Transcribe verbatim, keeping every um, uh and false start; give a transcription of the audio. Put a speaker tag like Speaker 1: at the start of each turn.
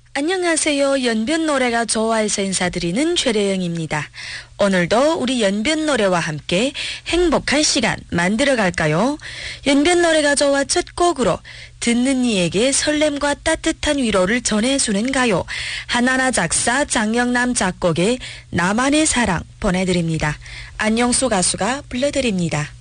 Speaker 1: 안녕하세요. 연변 노래가 좋아해서 인사드리는 최래영입니다. 오늘도 우리 연변 노래와 함께 행복한 시간 만들어 갈까요? 연변 노래가 좋아 첫 곡으로 듣는 이에게 설렘과 따뜻한 위로를 전해주는 가요. 하나나 작사 장영남 작곡의 나만의 사랑 보내드립니다. 안영수 가수가 불러드립니다.